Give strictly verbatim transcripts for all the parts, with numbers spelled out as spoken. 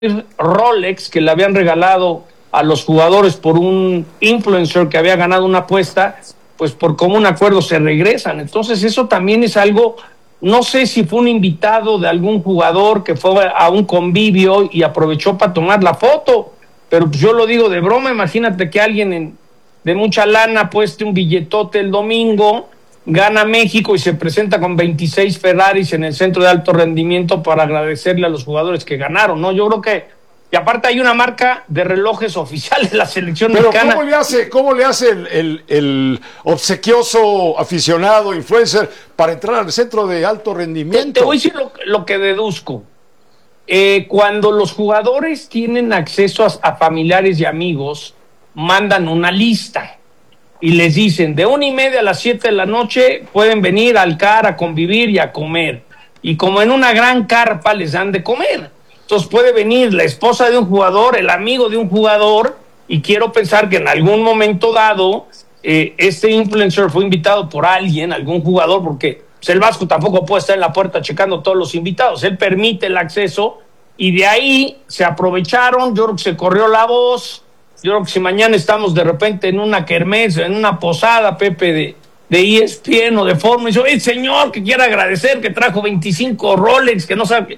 Rolex que le habían regalado a los jugadores por un influencer que había ganado una apuesta, pues por común acuerdo se regresan. Entonces eso también es algo, no sé si fue un invitado de algún jugador que fue a un convivio y aprovechó para tomar la foto, pero pues yo lo digo de broma. Imagínate que alguien en, de mucha lana apueste un billetote el domingo, gana México y se presenta con veintiséis Ferraris en el centro de alto rendimiento para agradecerle a los jugadores que ganaron, ¿no? Yo creo que, y aparte hay una marca de relojes oficial de la selección Pero mexicana. ¿cómo le hace, cómo le hace el, el, el obsequioso aficionado, influencer, para entrar al centro de alto rendimiento? Te, te voy a decir lo, lo que deduzco. Eh, cuando los jugadores tienen acceso a, a familiares y amigos, mandan una lista y les dicen, de una y media a las siete de la noche pueden venir al C A R a convivir y a comer. Y como en una gran carpa les dan de comer. Entonces puede venir la esposa de un jugador, el amigo de un jugador, y quiero pensar que en algún momento dado, eh, este influencer fue invitado por alguien, algún jugador, porque pues, el Vasco tampoco puede estar en la puerta checando todos los invitados. Él permite el acceso y de ahí se aprovecharon. Yo creo que se corrió la voz. Yo creo que si mañana estamos de repente en una kermés, en una posada, Pepe, de, de E S P N o de Fórmula, y dice, oye, señor, que quiere agradecer que trajo veinticinco Rolex, que no sabe.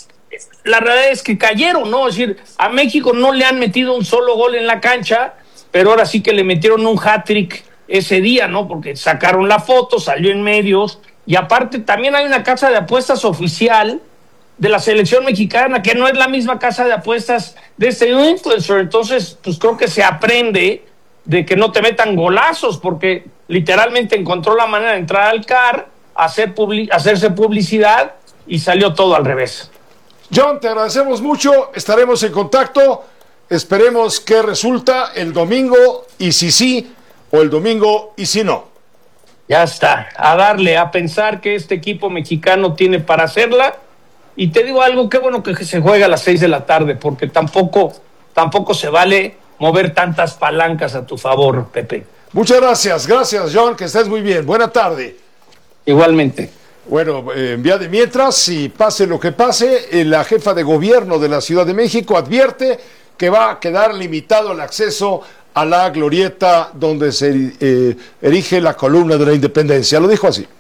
La realidad es que cayeron, ¿no? Es decir, a México no le han metido un solo gol en la cancha, pero ahora sí que le metieron un hat-trick ese día, ¿no? Porque sacaron la foto, salió en medios, y aparte también hay una casa de apuestas oficial de la selección mexicana, que no es la misma casa de apuestas de este influencer. Entonces, pues creo que se aprende de que no te metan golazos, porque literalmente encontró la manera de entrar al C A R, hacer publi- hacerse publicidad, y salió todo al revés. John, te agradecemos mucho, estaremos en contacto, esperemos que resulta el domingo, y si sí, o el domingo, y si no. Ya está, a darle, a pensar que este equipo mexicano tiene para hacerla. Y te digo algo, qué bueno que se juega a las seis de la tarde, porque tampoco, tampoco se vale mover tantas palancas a tu favor, Pepe. Muchas gracias, gracias John, que estés muy bien. Buena tarde. Igualmente. Bueno, eh, en vía de mientras, y pase lo que pase, eh, la jefa de gobierno de la Ciudad de México advierte que va a quedar limitado el acceso a la glorieta donde se eh, erige la columna de la Independencia. Lo dijo así.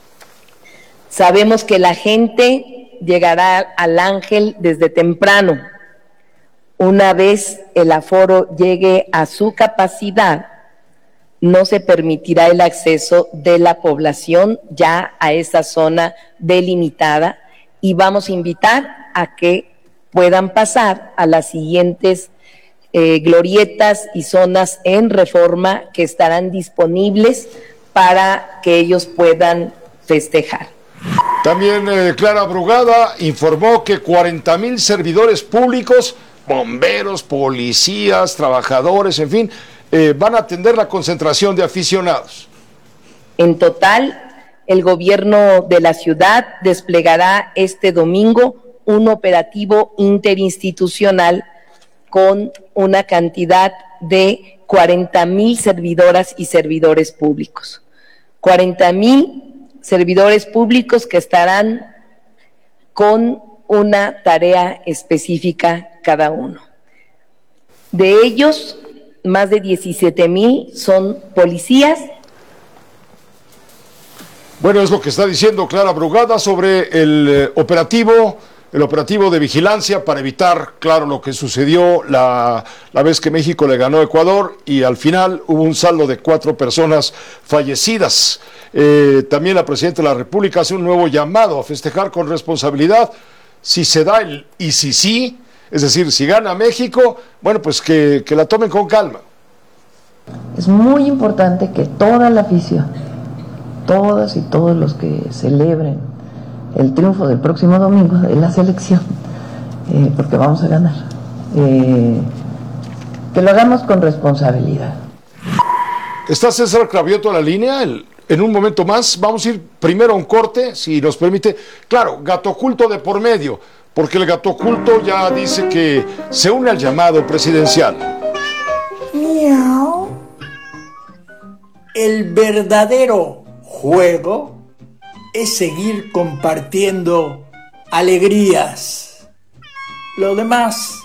Sabemos que la gente llegará al Ángel desde temprano. Una vez el aforo llegue a su capacidad, no se permitirá el acceso de la población ya a esa zona delimitada, y vamos a invitar a que puedan pasar a las siguientes eh, glorietas y zonas en Reforma que estarán disponibles para que ellos puedan festejar. También eh, Clara Brugada informó que cuarenta mil servidores públicos, bomberos, policías, trabajadores, en fin, eh, van a atender la concentración de aficionados. En total, el gobierno de la ciudad desplegará este domingo un operativo interinstitucional con una cantidad de cuarenta mil servidoras y servidores públicos. cuarenta mil servidores públicos que estarán con una tarea específica cada uno. De ellos, más de diecisiete mil son policías. Bueno, es lo que está diciendo Clara Brugada sobre el eh, operativo, el operativo de vigilancia para evitar, claro, lo que sucedió la, la vez que México le ganó a Ecuador y al final hubo un saldo de cuatro personas fallecidas. Eh, también la Presidenta de la República hace un nuevo llamado a festejar con responsabilidad. Si se da el y si sí, es decir, si gana México, bueno, pues que, que la tomen con calma. Es muy importante que toda la afición, todas y todos los que celebren el triunfo del próximo domingo de la selección, eh, porque vamos a ganar, eh, que lo hagamos con responsabilidad. ¿Está César Cravioto a la línea? El, en un momento más vamos a ir primero a un corte, si nos permite. Claro, Gato Oculto de por medio, porque el Gato Oculto ya dice que se une al llamado presidencial. Miau. El verdadero juego es seguir compartiendo alegrías. lo demás